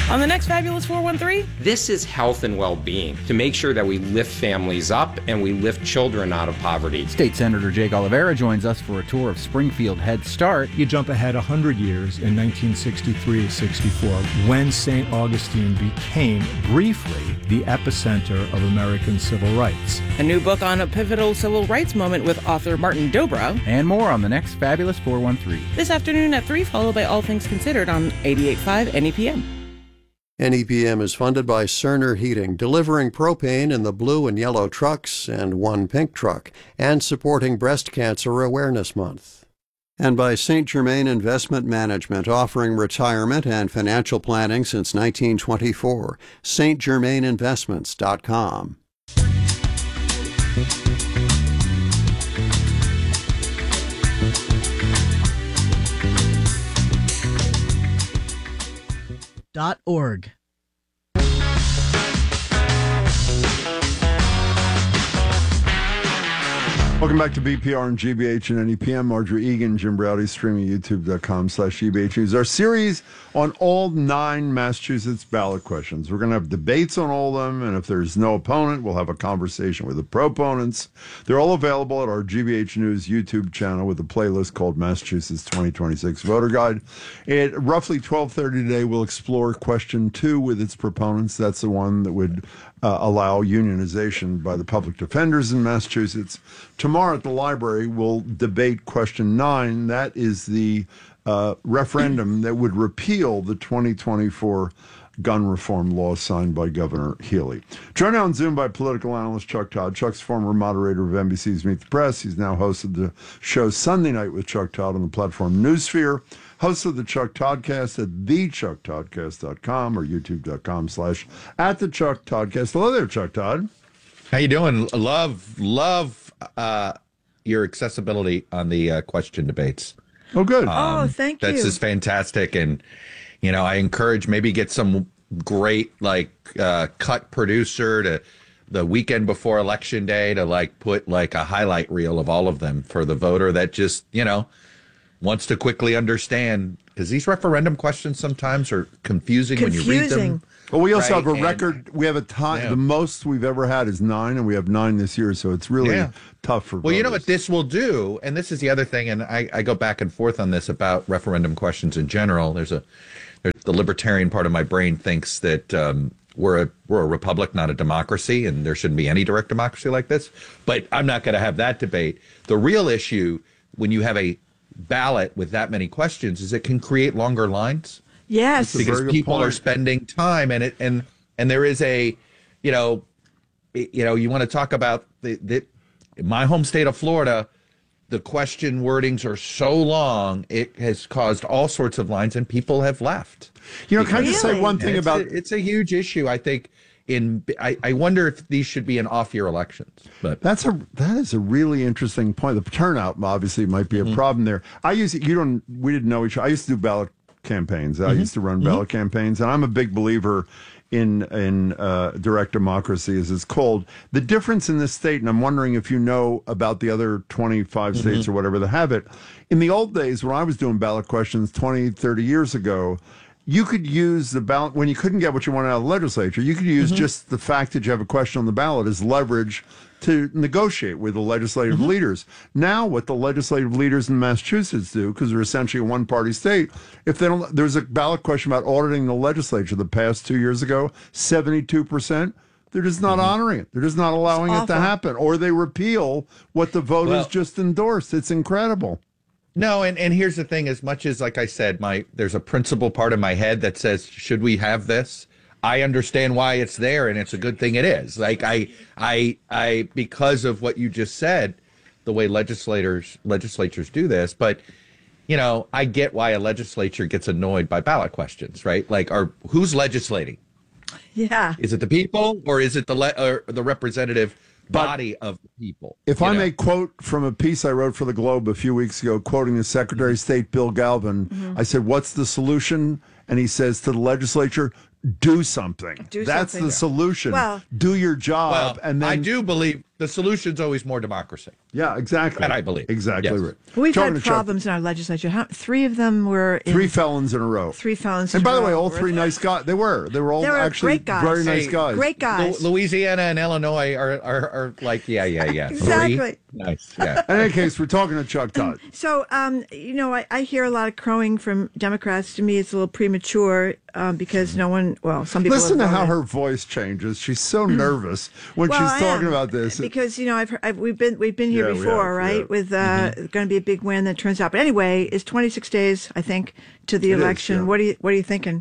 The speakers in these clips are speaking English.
On the next Fabulous 413, this is health and well-being, to make sure that we lift families up and we lift children out of poverty. State Senator Jake Oliveira joins us for a tour of Springfield Head Start. You jump ahead 100 years in 1963-64, when St. Augustine became, briefly, the epicenter of American civil rights. a new book on a pivotal civil rights moment with author Martin Dobra. And more on the next Fabulous 413. This afternoon at 3, followed by All Things Considered on 88.5 NEPM. NEPM is funded by Cerner Heating, delivering propane in the blue and yellow trucks and one pink truck, and supporting Breast Cancer Awareness Month. And by St. Germain Investment Management, offering retirement and financial planning since 1924. stgermaininvestments.com. .org. Welcome back to BPR and GBH and NEPM. Marjorie Egan, Jim Browdy, streaming youtube.com/GBH News. Our series on all 9 Massachusetts ballot questions. We're going to have debates on all of them, and if there's no opponent, we'll have a conversation with the proponents. They're all available at our GBH News YouTube channel with a playlist called Massachusetts 2026 Voter Guide. At roughly 12:30 today, we'll explore question 2 with its proponents. That's the one that would allow unionization by the public defenders in Massachusetts. Tomorrow at the library, we'll debate question 9. That is the referendum that would repeal the 2024 gun reform law signed by Governor Healy. Joined on Zoom by political analyst Chuck Todd. Chuck's former moderator of NBC's Meet the Press. He's now host of the show Sunday Night with Chuck Todd on the platform Newsphere. Host of the Chuck Toddcast at thechucktoddcast.com or youtube.com/@thechucktoddcast. Hello there, Chuck Todd. How you doing? Love your accessibility on the question debates. Oh, good. Thank you. That's just fantastic. And, I encourage maybe get some great, cut producer to the weekend before Election Day to, put, a highlight reel of all of them for the voter that just, wants to quickly understand. Because these referendum questions sometimes are confusing when you read them. Well, we also have a record. We have a time. Yeah. The most we've ever had is 9, and we have 9 this year. So it's really tough for voters. You know what this will do, and this is the other thing, and I go back and forth on this about referendum questions in general. There's the libertarian part of my brain thinks that we're a republic, not a democracy, and there shouldn't be any direct democracy like this. But I'm not going to have that debate. The real issue when you have a ballot with that many questions is it can create longer lines. Yes, because people are spending time, and there is a, you want to talk about the my home state of Florida. The question wordings are so long, it has caused all sorts of lines, and people have left. Can I just say one thing about it's a huge issue, I think. I wonder if these should be in off-year elections. But that is a really interesting point. The turnout obviously might be a problem there. We didn't know each other. I used to do ballot campaigns. I used to run ballot campaigns, and I'm a big believer in direct democracy, as it's called. The difference in this state, and I'm wondering if you know about the other 25 states or whatever that have it. In the old days, when I was doing ballot questions 20, 30 years ago, you could use the ballot when you couldn't get what you wanted out of the legislature. You could use just the fact that you have a question on the ballot as leverage to negotiate with the legislative leaders. Now, what the legislative leaders in Massachusetts do, because they're essentially a one-party state, if they don't, there's a ballot question about auditing the legislature the past 2 years ago, 72%. They're just not honoring it. They're just not allowing it to happen, or they repeal what the voters just endorsed. It's incredible. No, and here's the thing. As much as, like I said, there's a principle part of my head that says, should we have this? I understand why it's there, and it's a good thing it is. I because of what you just said, the way legislators do this. But, I get why a legislature gets annoyed by ballot questions, right? Who's legislating? Yeah. Is it the people, or is it the representative body of people? If I may quote from a piece I wrote for the Globe a few weeks ago, quoting the Secretary of State, Bill Galvin, I said, what's the solution? and he says to the legislature, do something. That's something. the solution. Well, do your job. And then I do believe the solution's always more democracy. Yeah, exactly. That I believe. Exactly Yes. right. We've Talking had to Chuck, problems in our legislature. 3 of them were in 3 felons in a row. 3 felons. And in by a the way, row. all 3 nice guys. They were all They were actually great guys. very nice Hey, guys. Great guys. Louisiana and Illinois are like, yeah. Exactly. 3. Nice. Yeah. In any case, we're talking to Chuck Todd. So, I hear a lot of crowing from Democrats. To me, it's a little premature because some people Listen to have how voted. her voice changes. She's so nervous when Well, she's I talking am, about this. because we've been here Yeah, we before, have, right? yeah. With going to be a big win that turns out. But anyway, it's 26 days, I think, to the It is, election. yeah. What are you thinking?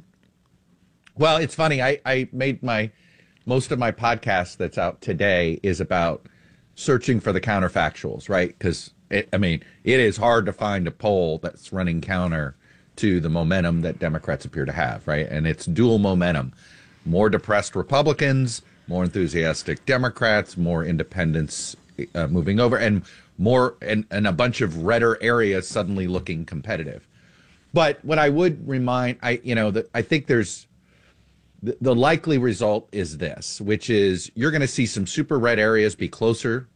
Well, it's funny. I made most of my podcast that's out today is about searching for the counterfactuals, right? Because it is hard to find a poll that's running counter to the momentum that Democrats appear to have, right? And it's dual momentum: more depressed Republicans, more enthusiastic Democrats, more independents moving over, and more and a bunch of redder areas suddenly looking competitive. But what I would remind, I think there's the likely result is this, which is you're going to see some super red areas be closer,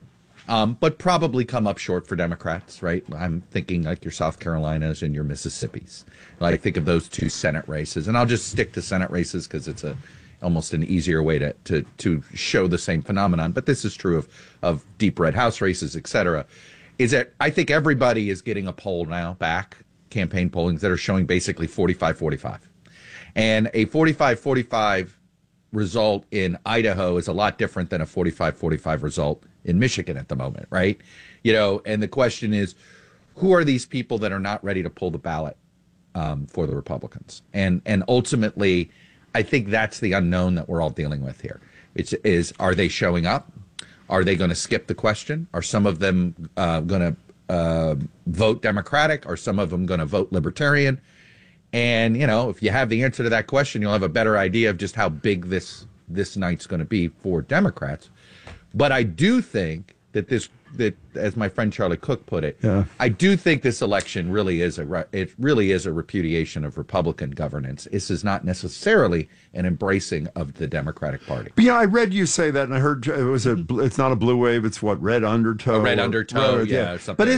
but probably come up short for Democrats, right? I'm thinking like your South Carolinas and your Mississippis. Like think of those 2 Senate races, and I'll just stick to Senate races because it's almost an easier way to show the same phenomenon. But this is true of deep red House races, et cetera. Is that I think everybody is getting a poll now back, campaign pollings that are showing basically 45-45. And a 45-45 result in Idaho is a lot different than a 45-45 result in Michigan at the moment, right? And the question is, who are these people that are not ready to pull the ballot for the Republicans? And ultimately, I think that's the unknown that we're all dealing with here. Are they showing up? Are they going to skip the question? Are some of them going to vote Democratic? Are some of them going to vote Libertarian? And, if you have the answer to that question, you'll have a better idea of just how big this night's going to be for Democrats. But I do think that as my friend Charlie Cook put it, I do think this election really is a repudiation of Republican governance. This is not necessarily an embracing of the Democratic Party. But I read you say that, and I heard it's not a blue wave, it's red undertow. A red undertow, yeah. Something, but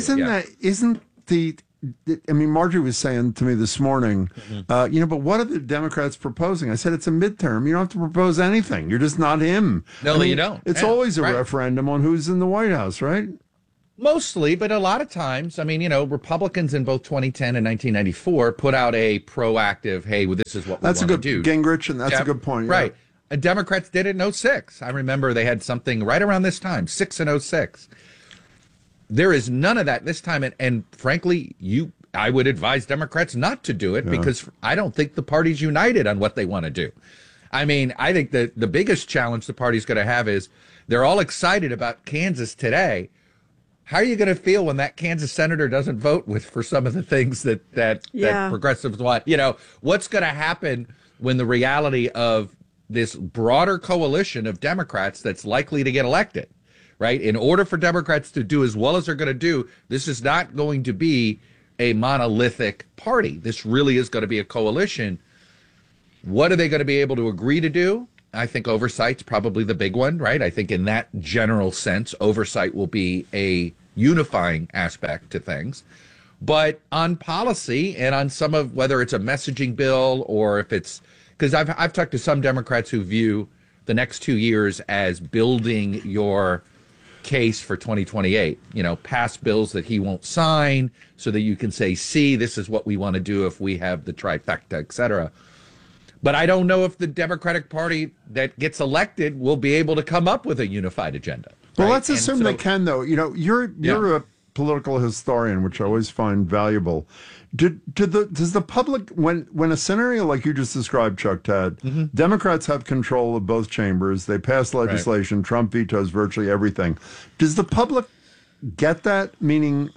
Marjorie was saying to me this morning, but what are the Democrats proposing? I said, it's a midterm. You don't have to propose anything. You're just not him. No, you don't. It's always a referendum on who's in the White House, right? Mostly, but a lot of times, Republicans in both 2010 and 1994 put out a proactive, hey, well, this is what we want to do. That's a good, Gingrich, and that's a good point. Right. And Democrats did it in 2006. I remember they had something right around this time, 6 and 2006. There is none of that this time. And frankly, I would advise Democrats not to do it because I don't think the party's united on what they want to do. I think that the biggest challenge the party's going to have is they're all excited about Kansas today. How are you going to feel when that Kansas senator doesn't vote for some of the things that progressives want? What's going to happen when the reality of this broader coalition of Democrats that's likely to get elected? Right? In order for Democrats to do as well as they're going to do, this is not going to be a monolithic party. This really is going to be a coalition. What are they going to be able to agree to do? I think oversight's probably the big one, right? I think in that general sense, oversight will be a unifying aspect to things. But on policy and on some of whether it's a messaging bill or if it's because I've talked to some Democrats who view the next 2 years as building your case for 2028, pass bills that he won't sign so that you can say, see, this is what we want to do if we have the trifecta, et cetera. But I don't know if the Democratic Party that gets elected will be able to come up with a unified agenda. Well, right? let's assume they can, though. You're a political historian, which I always find valuable. Does the public, when a scenario like you just described, Chuck Todd, Democrats have control of both chambers, they pass legislation, Trump vetoes virtually everything. Does the public get that? Meaning,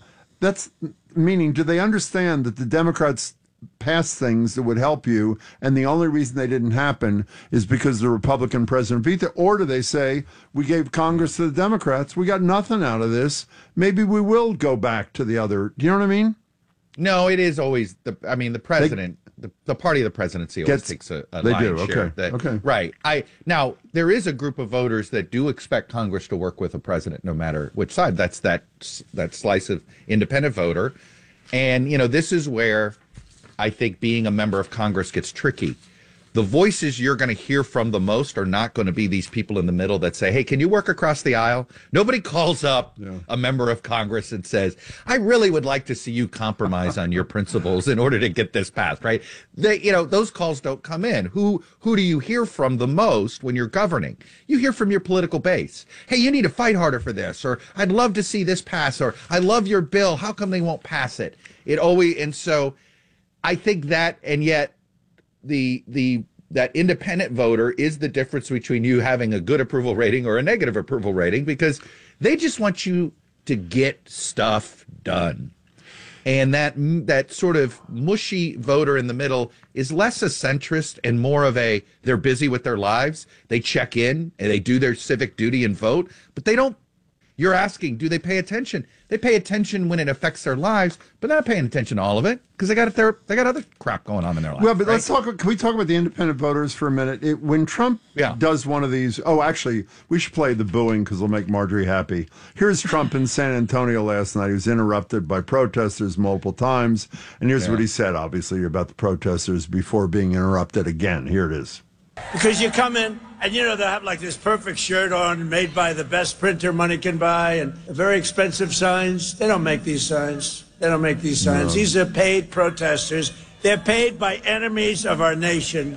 do they understand that the Democrats pass things that would help you, and the only reason they didn't happen is because the Republican president vetoed? Or do they say, we gave Congress to the Democrats, we got nothing out of this, maybe we will go back to the other? Do you know what I mean? No, it is always the president the party of the presidency always takes a lion's share. Okay. Right. Now, there is a group of voters that do expect Congress to work with a president no matter which side. That's that slice of independent voter. And, this is where I think being a member of Congress gets tricky. The voices you're going to hear from the most are not going to be these people in the middle that say, hey, can you work across the aisle? Nobody calls up a member of Congress and says, I really would like to see you compromise on your principles in order to get this passed, right? Those calls don't come in. Who do you hear from the most when you're governing? You hear from your political base. Hey, you need to fight harder for this, or I'd love to see this pass, or I love your bill. How come they won't pass it? And so I think that, and yet, that independent voter is the difference between you having a good approval rating or a negative approval rating, because they just want you to get stuff done. And that sort of mushy voter in the middle is less a centrist and more of they're busy with their lives. They check in and they do their civic duty and vote, but they don't. You're asking, do they pay attention? They pay attention when it affects their lives, but they're not paying attention to all of it because they got other crap going on in their lives. Well, but right? can we talk about the independent voters for a minute? When Trump does one of these, actually, we should play the booing because it'll make Marjorie happy. Here's Trump in San Antonio last night. He was interrupted by protesters multiple times. And here's what he said, obviously, about the protesters before being interrupted again. Here it is. Because you come in and, they'll have like this perfect shirt on made by the best printer money can buy and very expensive signs. They don't make these signs. No. These are paid protesters. They're paid by enemies of our nation.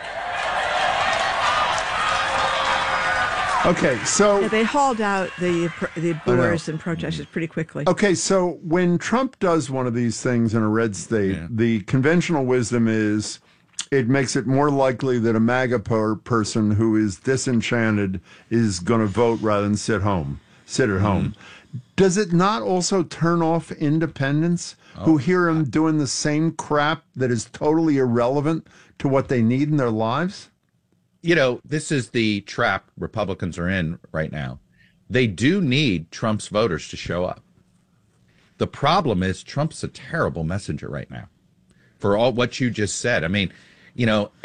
Okay, so they hauled out the booers and protesters pretty quickly. Okay, so when Trump does one of these things in a red state, the conventional wisdom is it makes it more likely that a MAGA person who is disenchanted is going to vote rather than sit at home. Does it not also turn off independents who hear him doing the same crap that is totally irrelevant to what they need in their lives? This is the trap Republicans are in right now. They do need Trump's voters to show up. The problem is Trump's a terrible messenger right now for all what you just said. I mean, you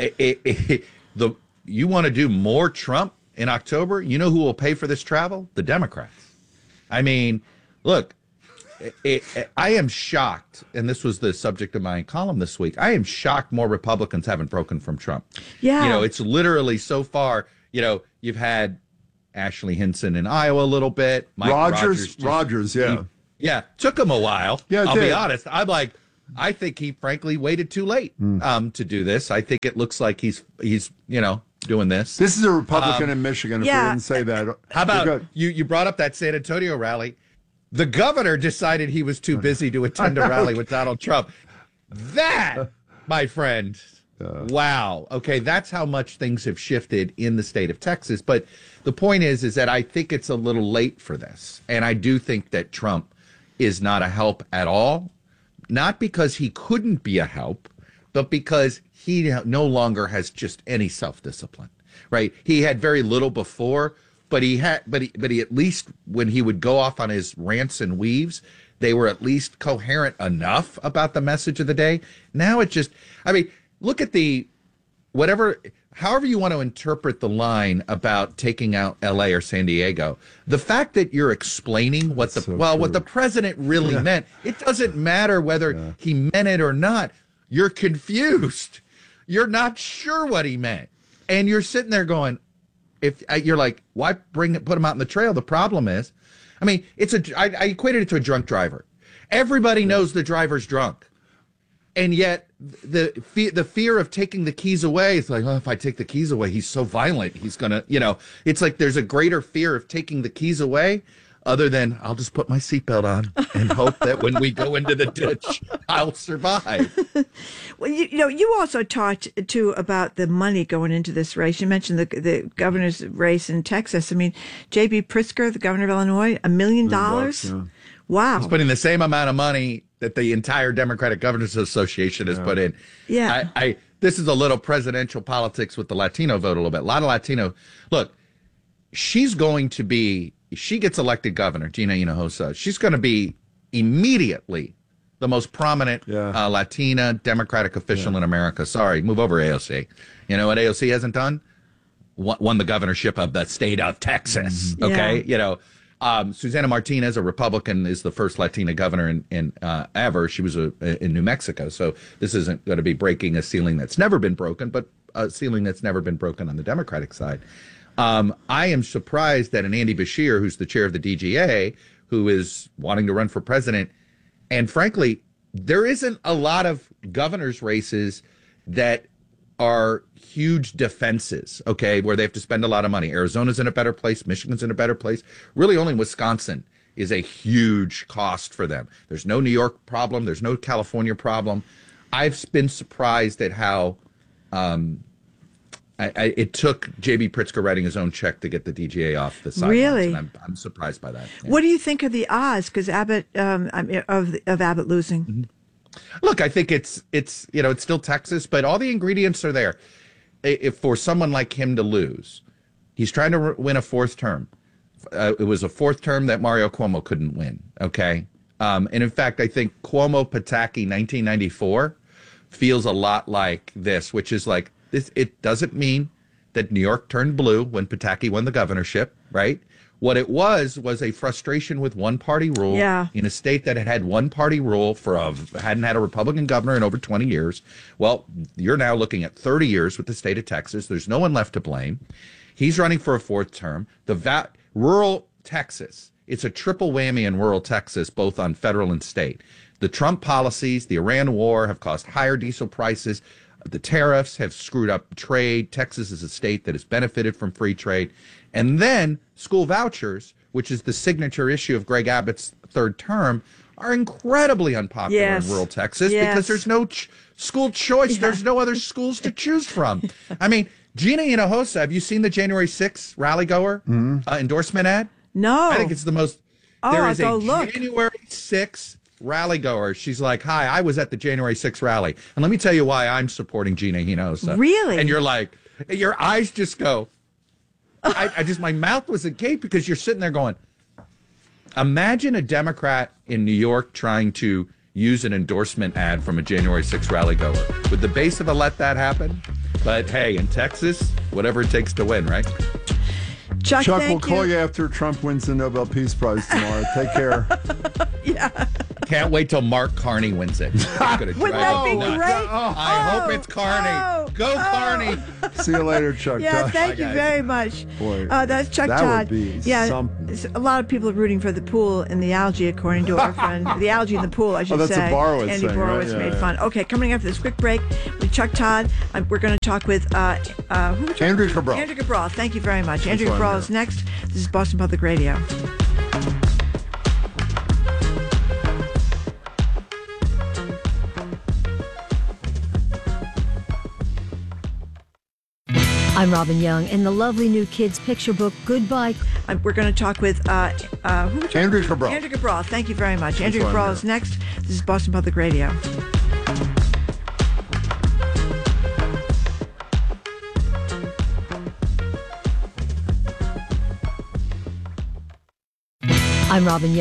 want to do more Trump in October? You know who will pay for this travel? The Democrats. I mean, look, I am shocked, and this was the subject of my column this week. I am shocked more Republicans haven't broken from Trump. Yeah. It's literally so far, you've had Ashley Hinson in Iowa a little bit. Mike Rogers, yeah. Took him a while. Yeah, I'll be honest. I think he frankly waited too late to do this. I think it looks like he's doing this. This is a Republican in Michigan, if we didn't say that. How about you brought up that San Antonio rally. The governor decided he was too busy to attend a rally with Donald Trump. That, my friend, wow. Okay, that's how much things have shifted in the state of Texas. But the point is that I think it's a little late for this. And I do think that Trump is not a help at all. Not because he couldn't be a help, but because he no longer has just any self-discipline, right? He had very little before, but he at least when he would go off on his rants and weaves, they were at least coherent enough about the message of the day. Now it just, look at however you want to interpret the line about taking out LA or San Diego, the fact that you're explaining what the president really meant, it doesn't matter whether he meant it or not. You're confused. You're not sure what he meant. And you're sitting there going, you're like, why put him out in the trail? The problem is, I equated it to a drunk driver. Everybody knows the driver's drunk. And yet the fear of taking the keys away, it's like, if I take the keys away, he's so violent. He's going to, it's like there's a greater fear of taking the keys away other than I'll just put my seatbelt on and hope that when we go into the ditch, I'll survive. Well, you also talked, too, about the money going into this race. You mentioned the governor's race in Texas. J.B. Pritzker, the governor of Illinois, $1 million? Yeah. Wow. He's putting the same amount of money that the entire Democratic Governors Association has put in. Yeah. This is a little presidential politics with the Latino vote a little bit. A lot of Latino. Look, she's going to be, if she gets elected governor, Gina Hinojosa, she's going to be immediately the most prominent Latina Democratic official in America. Sorry, move over, AOC. You know what AOC hasn't done? Won the governorship of the state of Texas. Okay, you know, Susana Martinez, a Republican, is the first Latina governor in ever. She was in New Mexico, so this isn't going to be breaking a ceiling that's never been broken, but a ceiling that's never been broken on the Democratic side. I am surprised that an Andy Beshear, who's the chair of the DGA, who is wanting to run for president, and frankly, there isn't a lot of governors' races that are huge defenses, okay, where they have to spend a lot of money. Arizona's in a better place. Michigan's in a better place. Really only Wisconsin is a huge cost for them. There's no New York problem. There's no California problem. I've been surprised at how it took J.B. Pritzker writing his own check to get the DGA off the sidelines. Really? And I'm surprised by that. Yeah. What do you think of the odds? Because Abbott, of Abbott losing. Mm-hmm. Look, I think it's you know, it's still Texas, but all the ingredients are there. If for someone like him to lose, he's trying to win a fourth term. It was a fourth term that Mario Cuomo couldn't win. Okay, and in fact, I think Cuomo-Pataki 1994 feels a lot like this, which is like this. It doesn't mean that New York turned blue when Pataki won the governorship, right? What it was a frustration with one-party rule in a state that had had one-party rule hadn't had a Republican governor in over 20 years. Well, you're now looking at 30 years with the state of Texas. There's no one left to blame. He's running for a fourth term. Rural Texas, it's a triple whammy in rural Texas, both on federal and state. The Trump policies, the Iran war have caused higher diesel prices. The tariffs have screwed up trade. Texas is a state that has benefited from free trade. And then school vouchers, which is the signature issue of Greg Abbott's third term, are incredibly unpopular in rural Texas because there's no school choice. There's no other schools to choose from. I mean, Gina Hinojosa, have you seen the January 6th rally goer endorsement ad? No. I think it's the most. There is a January 6th rally goer. She's like, hi, I was at the January 6th rally. And let me tell you why I'm supporting Gina Hinojosa. Really? And you're like, your eyes just go. My mouth was agape because you're sitting there going, imagine a Democrat in New York trying to use an endorsement ad from a January 6th rally goer. Would the base of let that happen? But hey, in Texas, whatever it takes to win, right? Chuck, we'll call you after Trump wins the Nobel Peace Prize tomorrow. Take care. Can't wait till Mark Carney wins it. Wouldn't that be great? I hope it's Carney. Go Carney. See you later, Chuck Todd. Thank you very much. Boy, that's Chuck that Todd. Would be something. A lot of people are rooting for the pool in the algae, according to our friend. The algae in the pool, I should say. That's a Borowitz Andy thing, Borowitz made fun. Okay, coming after this quick break with Chuck Todd, we're going to talk with Andrew Cabral. Andrew Cabral. Thank you very much. Andrew Cabral is next. This is Boston Public Radio. I'm Robin Young. In the lovely new kids' picture book, Goodbye. We're going to talk with Andrew Cabral. Andrew Cabral. Thank you very much. Andrew Cabral is next. This is Boston Public Radio. I'm Robin Young.